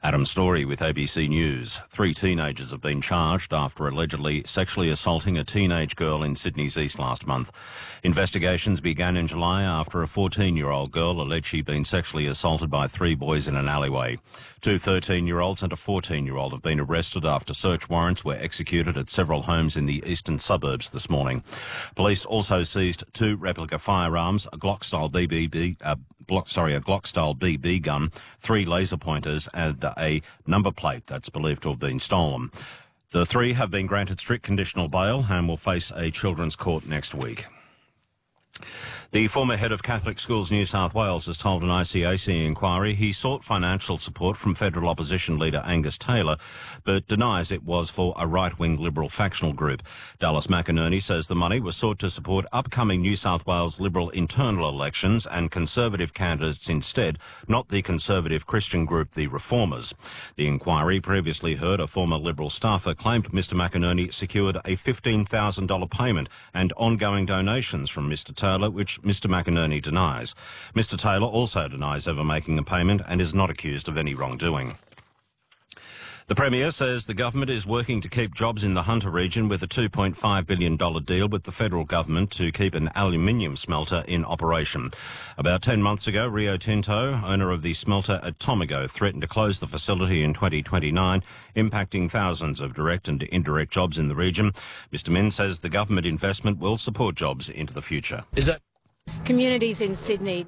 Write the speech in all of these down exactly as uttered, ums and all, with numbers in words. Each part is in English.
Adam Story with A B C News. Three teenagers have been charged after allegedly sexually assaulting a teenage girl in Sydney's East last month. Investigations began in July after a fourteen-year-old girl alleged she'd been sexually assaulted by three boys in an alleyway. Two thirteen-year-olds and a fourteen-year-old have been arrested after search warrants were executed at several homes in the eastern suburbs this morning. Police also seized two replica firearms, a Glock-style B B B, uh, Glock, sorry, a Glock-style B B gun, three laser pointers and a number plate that's believed to have been stolen. The three have been granted strict conditional bail and will face a children's court next week. The former head of Catholic Schools New South Wales has told an I C A C inquiry he sought financial support from federal opposition leader Angus Taylor, but denies it was for a right-wing Liberal factional group. Dallas McInerney says the money was sought to support upcoming New South Wales Liberal internal elections and Conservative candidates instead, not the Conservative Christian group the Reformers. The inquiry previously heard a former Liberal staffer claimed Mr McInerney secured a fifteen thousand dollars payment and ongoing donations from Mr Taylor, which Mr McInerney denies. Mr Taylor also denies ever making a payment and is not accused of any wrongdoing. The Premier says the government is working to keep jobs in the Hunter region with a two point five billion dollars deal with the federal government to keep an aluminium smelter in operation. About ten months ago, Rio Tinto, owner of the smelter at Tomago, threatened to close the facility in twenty twenty-nine, impacting thousands of direct and indirect jobs in the region. Mr Min says the government investment will support jobs into the future. Is that Communities in Sydney.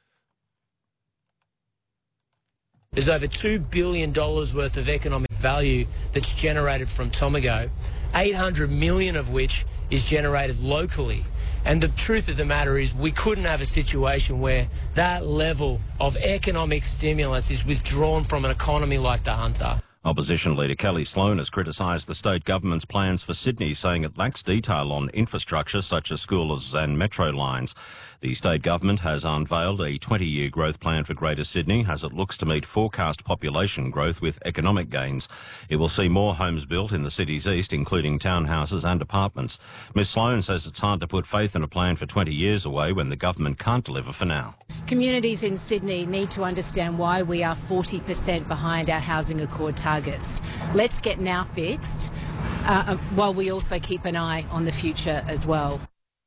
There's over two billion dollars worth of economic value that's generated from Tomago, eight hundred million dollars of which is generated locally. And the truth of the matter is we couldn't have a situation where that level of economic stimulus is withdrawn from an economy like the Hunter. Opposition leader Kelly Sloan has criticised the state government's plans for Sydney, saying it lacks detail on infrastructure such as schools and metro lines. The state government has unveiled a twenty-year growth plan for Greater Sydney as it looks to meet forecast population growth with economic gains. It will see more homes built in the city's east, including townhouses and apartments. Ms Sloan says it's hard to put faith in a plan for twenty years away when the government can't deliver for now. Communities in Sydney need to understand why we are forty percent behind our housing accord targets. Let's get now fixed, uh, while we also keep an eye on the future as well.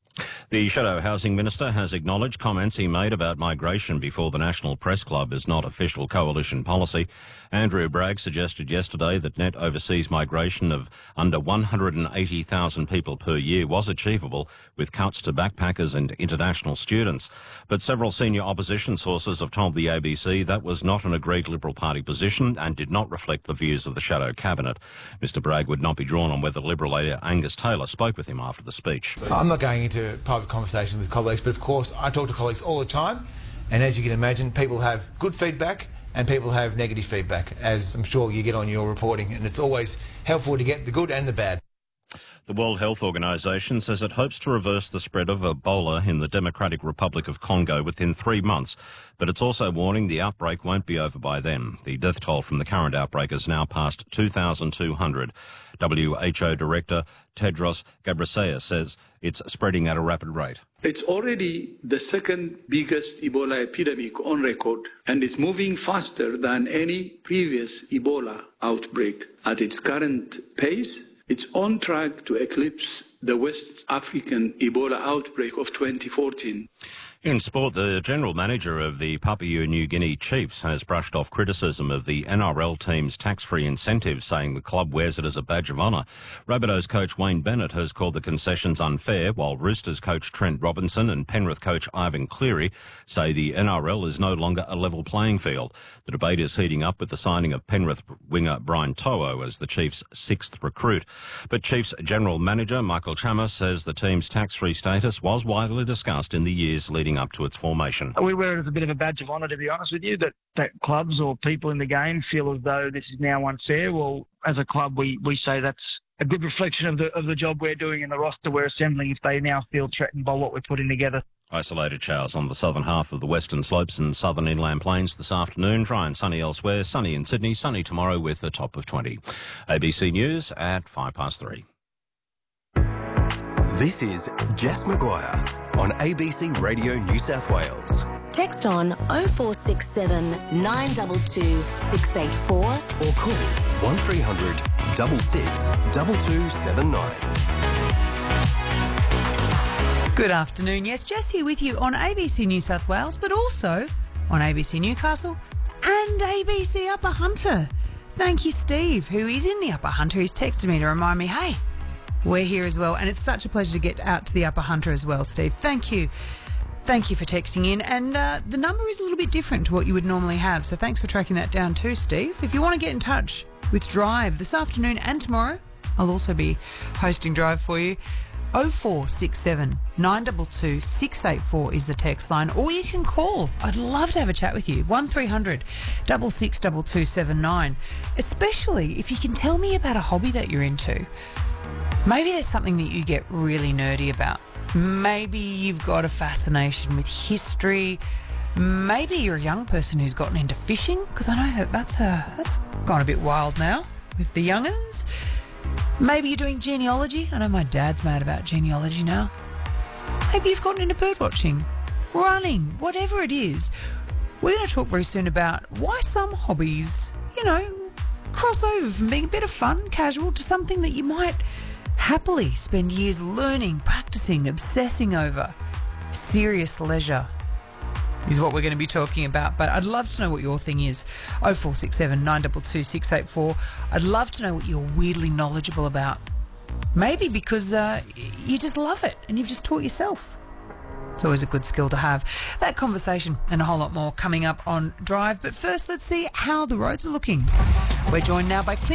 The Shadow Housing Minister has acknowledged comments he made about migration before the National Press Club is not official coalition policy. Andrew Bragg suggested yesterday that net overseas migration of under one hundred eighty thousand people per year was achievable with cuts to backpackers and international students. But several senior opposition sources have told the A B C that was not an agreed Liberal Party position and did not reflect the views of the Shadow Cabinet. Mister Bragg would not be drawn on whether Liberal leader Angus Taylor spoke with him after the speech. I'm not going into private conversation with colleagues, but of course I talk to colleagues all the time, and as you can imagine, people have good feedback and people have negative feedback, as I'm sure you get on your reporting, and it's always helpful to get the good and the bad. The World Health Organization says it hopes to reverse the spread of Ebola in the Democratic Republic of Congo within three months, but it's also warning the outbreak won't be over by then. The death toll from the current outbreak has now passed two thousand two hundred. W H O Director Tedros Ghebreyesus says it's spreading at a rapid rate. It's already the second biggest Ebola epidemic on record, and it's moving faster than any previous Ebola outbreak. At its current pace, it's on track to eclipse the West African Ebola outbreak of twenty fourteen. In sport, the general manager of the Papua New Guinea Chiefs has brushed off criticism of the N R L team's tax-free incentives, saying the club wears it as a badge of honour. Rabbitohs coach Wayne Bennett has called the concessions unfair, while Roosters coach Trent Robinson and Penrith coach Ivan Cleary say the N R L is no longer a level playing field. The debate is heating up with the signing of Penrith winger Brian To'o as the Chiefs' sixth recruit. But Chiefs general manager Michael Chamas says the team's tax-free status was widely discussed in the years leading up to its formation. We wear it as a bit of a badge of honour, to be honest with you, that, that clubs or people in the game feel as though this is now unfair. Well, as a club, we, we say that's a good reflection of the of the job we're doing and the roster we're assembling if they now feel threatened by what we're putting together. Isolated showers on the southern half of the western slopes and southern inland plains this afternoon. Dry and sunny elsewhere. Sunny in Sydney. Sunny tomorrow with a top of twenty. A B C News at five past three. This is Jess Maguire on A B C Radio New South Wales. Text on oh four six seven, nine two two, six eight four or call one three hundred, six six, two two seven nine. Good afternoon. Yes, Jess here with you on A B C New South Wales, but also on A B C Newcastle and A B C Upper Hunter. Thank you, Steve, who is in the Upper Hunter. He's texted me to remind me, hey, we're here as well. And it's such a pleasure to get out to the Upper Hunter as well, Steve. Thank you. Thank you for texting in. And uh, the number is a little bit different to what you would normally have. So thanks for tracking that down too, Steve. If you want to get in touch with Drive this afternoon and tomorrow, I'll also be hosting Drive for you. oh four six seven, nine two two, six eight four is the text line, or you can call. I'd love to have a chat with you. one three hundred, six six, two two seven nine. Especially if you can tell me about a hobby that you're into. Maybe there's something that you get really nerdy about. Maybe you've got a fascination with history. Maybe you're a young person who's gotten into fishing, because I know that that's, uh, that's gone a bit wild now with the young'uns. Maybe you're doing genealogy. I know my dad's mad about genealogy now. Maybe you've gotten into bird watching, running, whatever it is. We're going to talk very soon about why some hobbies, you know, cross over from being a bit of fun, casual, to something that you might happily spend years learning, practicing, obsessing over. Serious leisure is what we're going to be talking about. But I'd love to know what your thing is. oh four six seven, nine two two, six eight four. I'd love to know what you're weirdly knowledgeable about. Maybe because uh, you just love it and you've just taught yourself. It's always a good skill to have. That conversation and a whole lot more coming up on Drive. But first, let's see how the roads are looking. We're joined now by Clint